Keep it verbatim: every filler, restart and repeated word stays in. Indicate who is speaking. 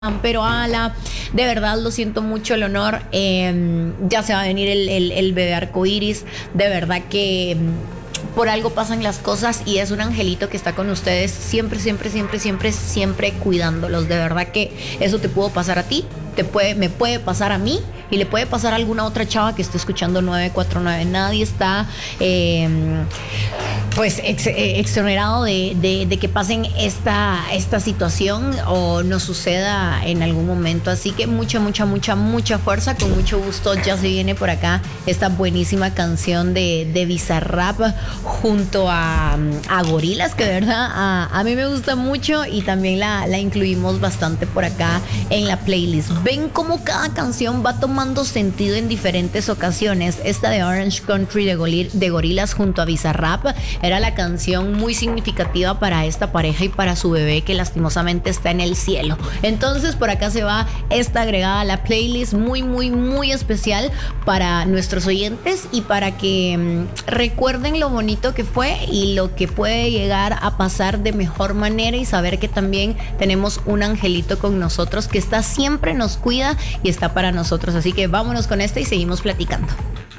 Speaker 1: Pero ala, de verdad lo siento mucho el honor. Eh, ya se va a venir el, el, el bebé arcoíris. De verdad que mm, por algo pasan las cosas y es un angelito que está con ustedes siempre, siempre, siempre, siempre, siempre cuidándolos. De verdad que eso te pudo pasar a ti, te puede, me puede pasar a mí y le puede pasar a alguna otra chava que esté escuchando nueve cuatro nueve. Nadie está eh, pues ex, eh, exonerado de, de, de que pasen esta, esta situación o nos suceda en algún momento. Así que mucha, mucha, mucha, mucha fuerza. Con mucho gusto ya se viene por acá esta buenísima canción de, de Bizarrap junto a, a Gorillaz, que de verdad a, a mí me gusta mucho y también la, la incluimos bastante por acá en la playlist. Ven cómo cada canción va tomando sentido en diferentes ocasiones. Esta de Orange Country de, Goli- de Gorillaz junto a Bizarrap era la canción muy significativa para esta pareja y para su bebé que lastimosamente está en el cielo. Entonces por acá se va esta agregada a la playlist muy muy muy especial para nuestros oyentes y para que mmm, recuerden lo bonito que fue y lo que puede llegar a pasar de mejor manera y saber que también tenemos un angelito con nosotros que está siempre, nos cuida y está para nosotros. Así que vámonos con esta y seguimos platicando.